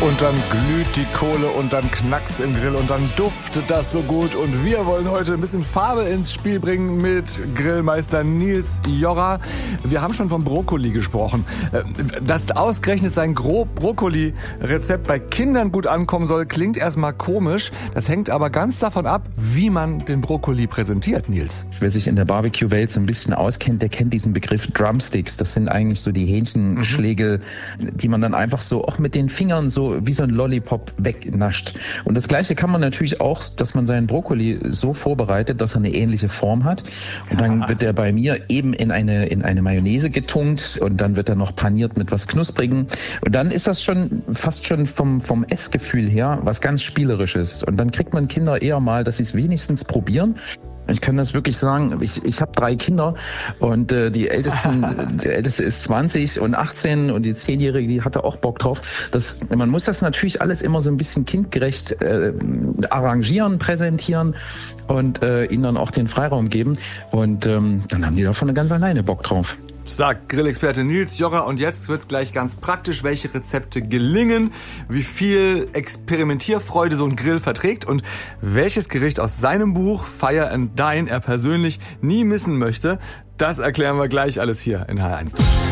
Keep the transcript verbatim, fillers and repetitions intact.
Und dann glüht die Kohle und dann knackt's im Grill und dann duftet das so gut. Und wir wollen heute ein bisschen Farbe ins Spiel bringen mit Grillmeister Nils Jorra. Wir haben schon vom Brokkoli gesprochen. Dass ausgerechnet sein Grob-Brokkoli-Rezept bei Kindern gut ankommen soll, klingt erstmal komisch. Das hängt aber ganz davon ab, wie man den Brokkoli präsentiert, Nils. Wer sich in der Barbecue-Welt so ein bisschen auskennt, der kennt diesen Begriff Drumsticks. Das sind eigentlich so die Hähnchenschlägel, mhm. die man dann einfach so auch mit den Fingern so wie so ein Lollipop wegnascht. Und das Gleiche kann man natürlich auch, dass man seinen Brokkoli so vorbereitet, dass er eine ähnliche Form hat. Und dann ja. wird er bei mir eben in eine, in eine Mayonnaise getunkt und dann wird er noch paniert mit was Knusprigem. Und dann ist das schon fast schon vom, vom Essgefühl her was ganz Spielerisches. Und dann kriegt man Kinder eher mal, dass sie es wenigstens probieren. Ich kann das wirklich sagen, ich, ich habe drei Kinder und äh, die Ältesten, der Älteste ist zwanzig und achtzehn und die Zehnjährige, die hatte auch Bock drauf. Das, man muss das natürlich alles immer so ein bisschen kindgerecht äh, arrangieren, präsentieren und äh, ihnen dann auch den Freiraum geben. Und ähm, dann haben die davon ganz alleine Bock drauf. Sagt Grillexperte Nils Jorra. Und jetzt wird's gleich ganz praktisch, welche Rezepte gelingen, wie viel Experimentierfreude so ein Grill verträgt und welches Gericht aus seinem Buch Fire and Dine er persönlich nie missen möchte. Das erklären wir gleich alles hier in H R eins.